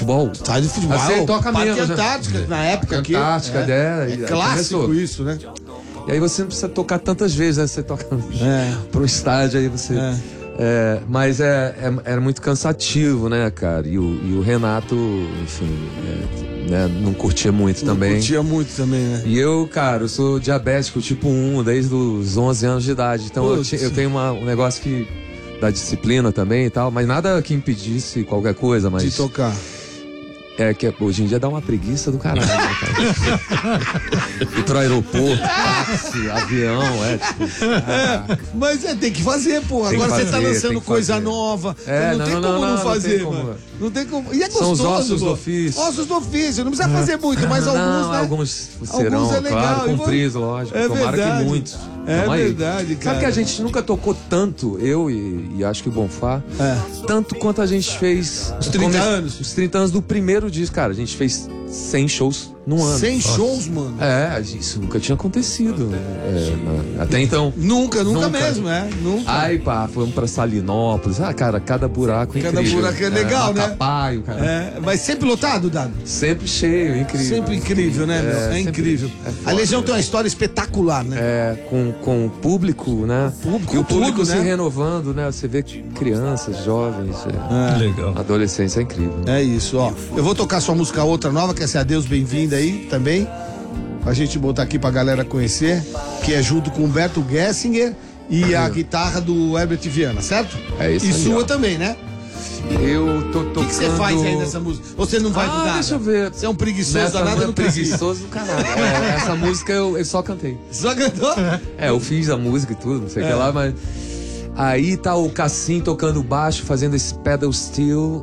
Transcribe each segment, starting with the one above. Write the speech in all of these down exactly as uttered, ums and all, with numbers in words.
futebol. Estádio de futebol. Você toca Parque mesmo. Antártica, já. na época aqui. Antártica, é, é, é é clássico começou. isso, né? E aí você não precisa tocar tantas vezes, né? Você toca É. pro estádio, aí você... É. É, mas é, é, era muito cansativo, né, cara? E o, e o Renato, enfim, é, né, não curtia muito Não também. curtia muito também, né? E eu, cara, eu sou diabético tipo um desde os onze anos de idade. Então eu, Putz. ti- eu tenho uma, um negócio que... da disciplina também e tal, mas nada que impedisse qualquer coisa, mas... De tocar. É que hoje em dia dá uma preguiça do caralho, né, cara? Ir pro aeroporto, táxi, avião, é tipo... É, mas é, tem que fazer, pô. Tem Agora que você tá fazer, lançando tem que coisa fazer. nova. É, não, não, tem não, como não, não, não fazer, tem como. mano. Não tem como. E é São gostoso, os ossos pô. do ofício. Ossos do ofício. Não precisa fazer muito, mas alguns, não, né? alguns serão, Alguns é legal. claro, E cumpridos, vou- lógico. É Tomara verdade. que muitos. É Tamo aí. verdade, cara. Sabe que a gente nunca tocou tanto, eu e, e acho que o Bonfá, É. tanto quanto a gente fez... Os trinta anos. Os trinta anos do primeiro disco, cara. A gente fez cem shows num ano. cem shows, mano. É, isso nunca tinha acontecido. É, na- até então. Nunca, nunca, Nunca. mesmo, é. Nunca. Aí, pá, fomos pra Salinópolis. Ah, cara, cada buraco é Cada incrível. buraco é legal, né? Macapaio, cara. É, mas sempre lotado, Dado? Sempre cheio, incrível. Sempre incrível, né, meu? É, sempre- incrível. é foda. A Legião tem uma história espetacular, né? É, com, com o público, né? Público, e o público tudo, se né? renovando, né? Você vê crianças, jovens. É. Legal. Adolescência é incrível. É isso, ó. Eu vou tocar sua música outra nova, que é essa é Adeus Bem-vinda aí também. Pra gente botar aqui pra galera conhecer. Que é junto com o Humberto Gessinger e a guitarra do Herbert Viana, certo? É isso E aí, sua ó. também, né? Eu tô tocando... O que que você faz aí nessa música? Ou você não vai Ah, nada? deixa eu ver. Você é um preguiçoso Nessa danado, é não precisa. preguiçoso do caralho. É, essa música eu, eu só cantei. Só cantou? É, eu fiz a música e tudo, não sei o É. que lá, mas... Aí tá o Cassim tocando baixo, fazendo esse pedal steel.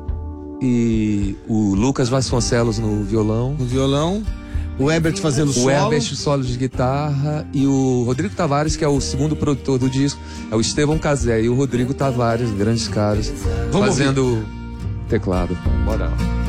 E o Lucas Vasconcelos no violão. No violão. O Herbert fazendo O solo. Herbert solo de guitarra. E o Rodrigo Tavares, que é o segundo produtor do disco. É o Estevão Cazé e o Rodrigo Tavares, grandes caras. Vamos fazendo teclado. Bora lá.